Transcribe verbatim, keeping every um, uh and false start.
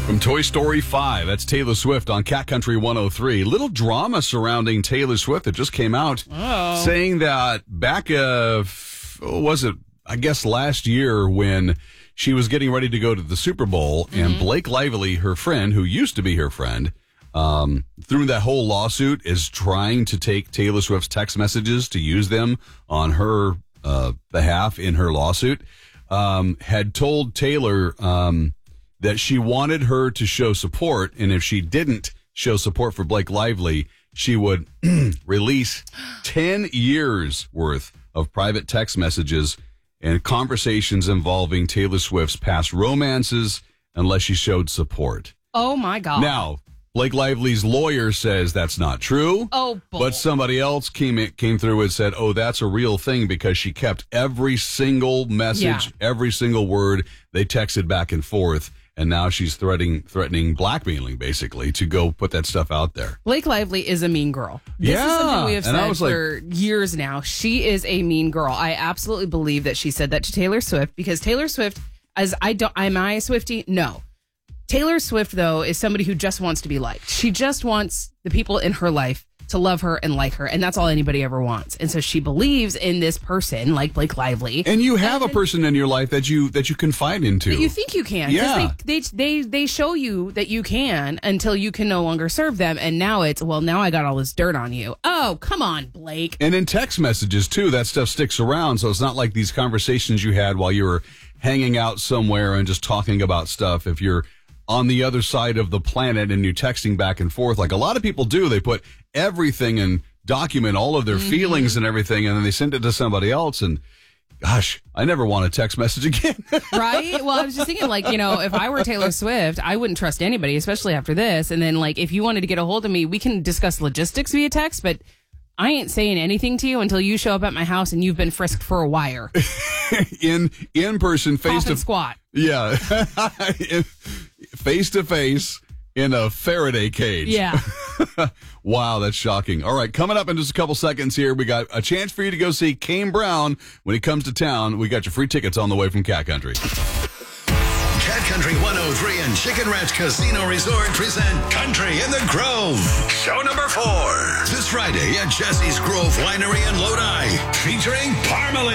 From Toy Story five, that's Taylor Swift on Cat Country one oh three. Little drama surrounding Taylor Swift that just came out oh. saying that back, uh, what was it, I guess last year when she was getting ready to go to the Super Bowl, mm-hmm. and Blake Lively, her friend, who used to be her friend, um, through that whole lawsuit, is trying to take Taylor Swift's text messages to use them on her uh, behalf in her lawsuit, um, had told Taylor um, that she wanted her to show support, and if she didn't show support for Blake Lively, she would release ten years worth of private text messages and conversations involving Taylor Swift's past romances unless she showed support. Oh, my God. Now, Blake Lively's lawyer says that's not true. Oh, bull. But somebody else came in, came through and said, oh, that's a real thing because she kept every single message, Yeah. every single word. They texted back and forth. And now she's threatening, threatening blackmailing, basically, to go put that stuff out there. Blake Lively is a mean girl. This Yeah. is something we have And I said was like- for years now. She is a mean girl. I absolutely believe that she said that to Taylor Swift because Taylor Swift, as I don't, am I a Swiftie? No. Taylor Swift, though, is somebody who just wants to be liked. She just wants the people in her life to love her and like her, and that's all anybody ever wants. And so she believes in this person like Blake Lively. And you have a person in your life that you that you confide into. That you think you can. Yeah. They, they, they, they show you that you can until you can no longer serve them. And now it's, well, now I got all this dirt on you. Oh, come on, Blake. And in text messages, too, that stuff sticks around. So it's not like these conversations you had while you were hanging out somewhere and just talking about stuff. If you're on the other side of the planet and you're texting back and forth, like a lot of people do, they put everything and document all of their mm-hmm. feelings and everything, and then they send it to somebody else. And gosh, I never want a text message again. Right? Well, I was just thinking, like, you know, if I were Taylor Swift, I wouldn't trust anybody, especially after this. And then, like, if you wanted to get a hold of me, we can discuss logistics via text, but I ain't saying anything to you until you show up at my house and you've been frisked for a wire. in in person, face Cough and to squat. Yeah, face to face in a Faraday cage. Yeah. Wow, that's shocking. All right, coming up in just a couple seconds here, we got a chance for you to go see Kane Brown when he comes to town. We got your free tickets on the way from Cat Country. Cat Country one oh three and Chicken Ranch Casino Resort present Country in the Grove. Show number four. This Friday at Jesse's Grove Winery in Lodi. Featuring Parmalee.